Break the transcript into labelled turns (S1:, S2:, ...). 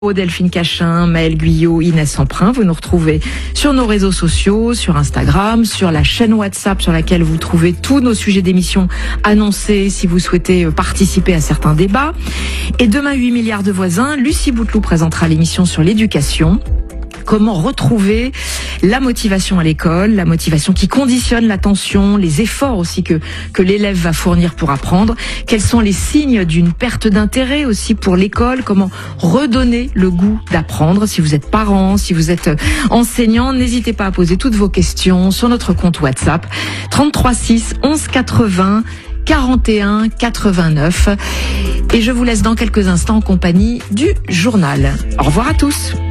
S1: Delphine Cachin, Maëlle Guyot, Inès Emprunt. Vous nous retrouvez sur nos réseaux sociaux, sur Instagram, sur la chaîne WhatsApp sur laquelle vous trouvez tous nos sujets d'émission annoncés si vous souhaitez participer à certains débats. Et demain, 8 milliards de voisins, Lucie Bouteloup présentera l'émission sur l'éducation. Comment retrouver la motivation à l'école, la motivation qui conditionne l'attention, les efforts aussi que l'élève va fournir pour apprendre. Quels sont les signes d'une perte d'intérêt aussi pour l'école? Comment redonner le goût d'apprendre? Si vous êtes parent, si vous êtes enseignant, n'hésitez pas à poser toutes vos questions sur notre compte WhatsApp 33 6 11 80 41 89. Et je vous laisse dans quelques instants en compagnie du journal. Au revoir à tous.